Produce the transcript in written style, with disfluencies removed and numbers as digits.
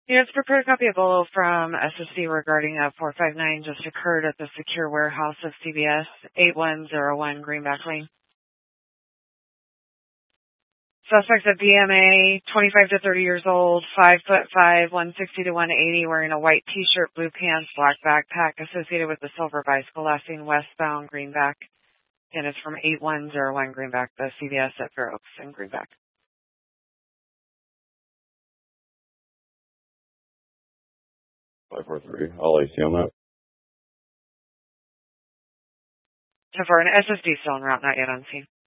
Yeah, it's prepared copy of Bolo from SSC regarding a 459 just occurred at the secure warehouse of CBS, 8101 Greenback Lane. Suspect's a BMA, 25 to 30 years old, 5'5", 160 to 180, wearing a white T-shirt, blue pants, black backpack, associated with the Silver Bicycle, last seen westbound Greenback. And it's from 8101 Greenback, the CVS at Fair Oaks in Greenback. 543. I'll AC on that. So for an SSD still en route, not yet on scene.